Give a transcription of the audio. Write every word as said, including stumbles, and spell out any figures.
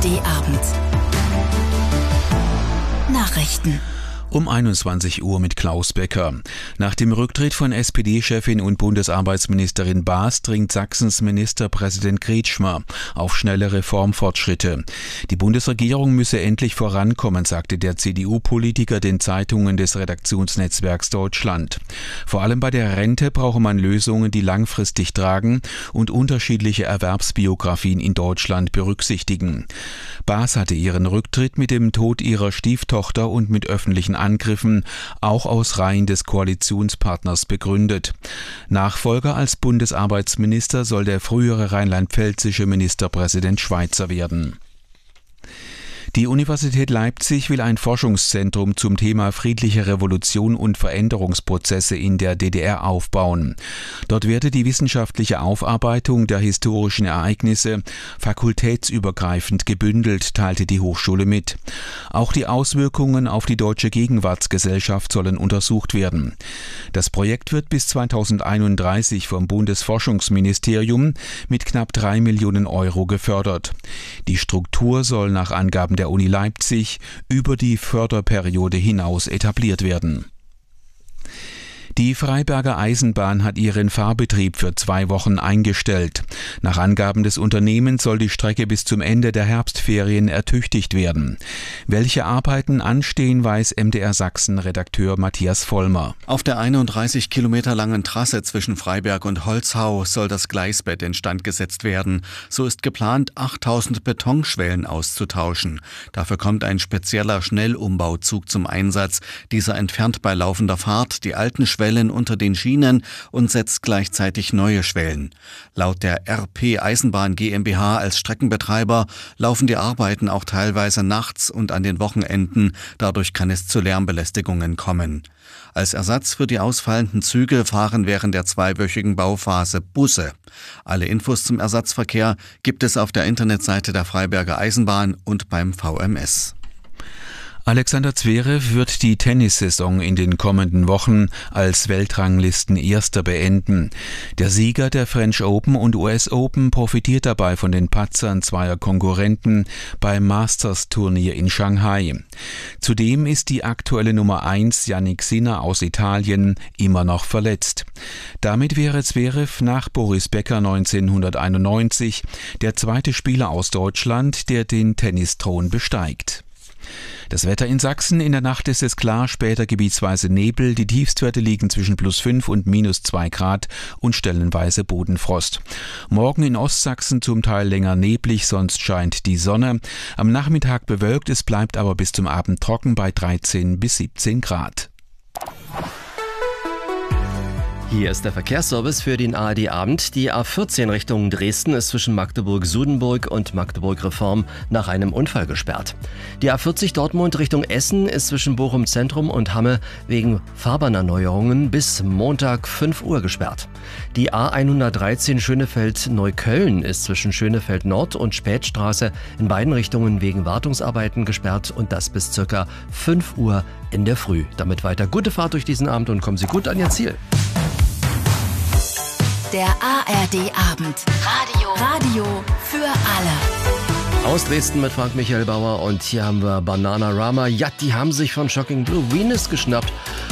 D-Abend. Nachrichten. Um einundzwanzig Uhr mit Klaus Becker. Nach dem Rücktritt von S P D-Chefin und Bundesarbeitsministerin Baas dringt Sachsens Ministerpräsident Kretschmer auf schnelle Reformfortschritte. Die Bundesregierung müsse endlich vorankommen, sagte der C D U-Politiker den Zeitungen des Redaktionsnetzwerks Deutschland. Vor allem bei der Rente brauche man Lösungen, die langfristig tragen und unterschiedliche Erwerbsbiografien in Deutschland berücksichtigen. Baas hatte ihren Rücktritt mit dem Tod ihrer Stieftochter und mit öffentlichen Angriffen auch aus Reihen des Koalitionspartners begründet. Nachfolger als Bundesarbeitsminister soll der frühere rheinland-pfälzische Ministerpräsident Schweizer werden. Die Universität Leipzig will ein Forschungszentrum zum Thema friedliche Revolution und Veränderungsprozesse in der D D R aufbauen. Dort werde die wissenschaftliche Aufarbeitung der historischen Ereignisse fakultätsübergreifend gebündelt, teilte die Hochschule mit. Auch die Auswirkungen auf die deutsche Gegenwartsgesellschaft sollen untersucht werden. Das Projekt wird bis zweitausendeinunddreißig vom Bundesforschungsministerium mit knapp drei Millionen Euro gefördert. Die Struktur soll nach Angaben der Uni Leipzig über die Förderperiode hinaus etabliert werden. Die Freiberger Eisenbahn hat ihren Fahrbetrieb für zwei Wochen eingestellt. Nach Angaben des Unternehmens soll die Strecke bis zum Ende der Herbstferien ertüchtigt werden. Welche Arbeiten anstehen, weiß M D R Sachsen-Redakteur Matthias Vollmer. Auf der einunddreißig Kilometer langen Trasse zwischen Freiberg und Holzhau soll das Gleisbett instand gesetzt werden. So ist geplant, achttausend Betonschwellen auszutauschen. Dafür kommt ein spezieller Schnellumbauzug zum Einsatz. Dieser entfernt bei laufender Fahrt die alten Schwellen unter den Schienen und setzt gleichzeitig neue Schwellen. Laut der R P Eisenbahn GmbH als Streckenbetreiber laufen die Arbeiten auch teilweise nachts und an den Wochenenden. Dadurch kann es zu Lärmbelästigungen kommen. Als Ersatz für die ausfallenden Züge fahren während der zweiwöchigen Bauphase Busse. Alle Infos zum Ersatzverkehr gibt es auf der Internetseite der Freiberger Eisenbahn und beim V M S. Alexander Zverev wird die Tennissaison in den kommenden Wochen als Weltranglisten-Erster beenden. Der Sieger der French Open und U S Open profitiert dabei von den Patzern zweier Konkurrenten beim Masters-Turnier in Shanghai. Zudem ist die aktuelle Nummer eins Jannik Sinner aus Italien immer noch verletzt. Damit wäre Zverev nach Boris Becker neunzehnhunderteinundneunzig der zweite Spieler aus Deutschland, der den Tennisthron besteigt. Das Wetter in Sachsen: In der Nacht ist es klar, später gebietsweise Nebel. Die Tiefstwerte liegen zwischen plus fünf und minus zwei Grad und stellenweise Bodenfrost. Morgen in Ostsachsen zum Teil länger neblig, sonst scheint die Sonne. Am Nachmittag bewölkt, es bleibt aber bis zum Abend trocken bei dreizehn bis siebzehn Grad. Hier ist der Verkehrsservice für den A R D-Abend. Die A vierzehn Richtung Dresden ist zwischen Magdeburg-Sudenburg und Magdeburg-Reform nach einem Unfall gesperrt. Die A vierzig Dortmund Richtung Essen ist zwischen Bochum Zentrum und Hamme wegen Fahrbahnerneuerungen bis Montag fünf Uhr gesperrt. Die A hundertdreizehn Schönefeld-Neukölln ist zwischen Schönefeld Nord und Spätstraße in beiden Richtungen wegen Wartungsarbeiten gesperrt und das bis circa fünf Uhr in der Früh. Damit weiter gute Fahrt durch diesen Abend und kommen Sie gut an Ihr Ziel. Der A R D-Abend. Radio. Radio für alle. Aus Dresden mit Frank Michael Bauer und hier haben wir Bananarama. Ja, die haben sich von Shocking Blue Venus geschnappt